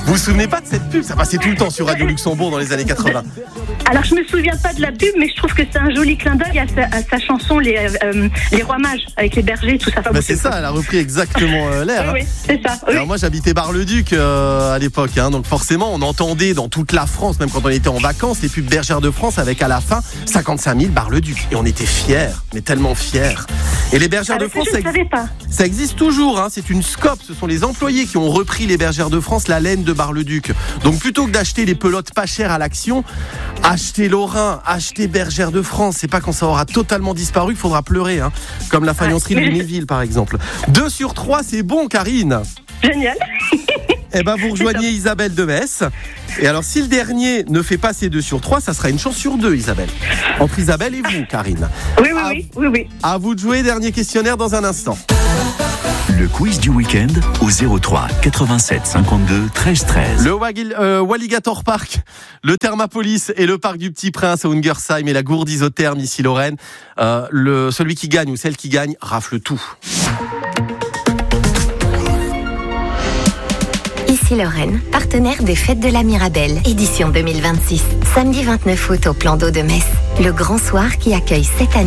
Vous vous souvenez pas de cette pub? Ça passait tout le temps sur Radio Luxembourg dans les années 80. Alors, je me souviens pas de la pub, mais je trouve que c'est un joli clin d'œil à sa chanson Les Rois Mages, avec les bergers, tout ça. Enfin, c'est ça, elle a repris exactement l'air. Oui, c'est ça. Oui. Alors moi, j'habitais Bar-le-Duc à l'époque, donc forcément, on entendait dans toute la France, même quand on était en vacances, les pubs Bergère de France avec à la fin 55 000 Bar-le-Duc. Et on était fiers, mais tellement fiers. Et les Bergères de France, ça existe toujours. C'est une SCOP. Ce sont les employés qui ont repris les Bergères de France, la laine de Bar-le-Duc. Donc plutôt que d'acheter les pelotes pas chères à l'Action, achetez Lorrain, achetez Bergères de France. C'est pas quand ça aura totalement disparu qu'il faudra pleurer, comme la faïencerie de Lunéville par exemple. 2 sur 3, c'est bon, Karine. Génial. Eh ben, vous rejoignez Isabelle de Metz. Et alors, si le dernier ne fait pas ces 2 sur 3, ça sera une chance sur 2, Isabelle. Entre Isabelle et vous, Karine. Oui. À vous de jouer, dernier questionnaire dans un instant. Le quiz du week-end au 03 87 52 13 13. Le Walligator Park, le Thermapolis et le Parc du Petit Prince à Ungersheim et la gourde isotherme ici Lorraine. Celui qui gagne ou celle qui gagne rafle tout. Ici Lorraine, partenaire des Fêtes de la Mirabelle, édition 2026. Samedi 29 août au Plan d'eau de Metz. Le grand soir qui accueille cette année